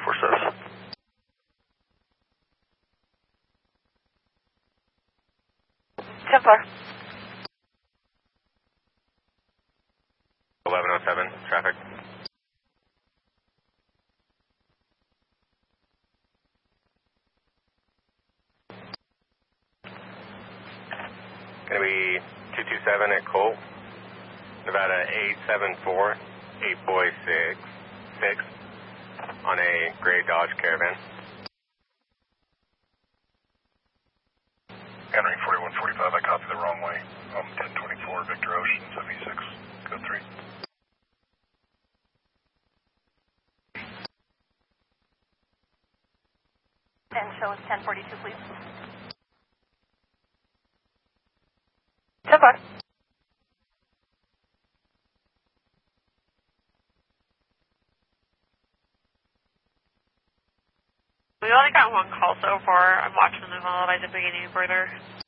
4 service. Templar. 1107, traffic. Going to be 227 at Colt, Nevada 874, 8 boy 6 on a gray Dodge Caravan. Entering 4145, I copy the wrong way. 1024 Victor Ocean, 76, code 3. And show us 1042, please. Templar. We only got one call so far. I'm watching them all. I didn't bring any further.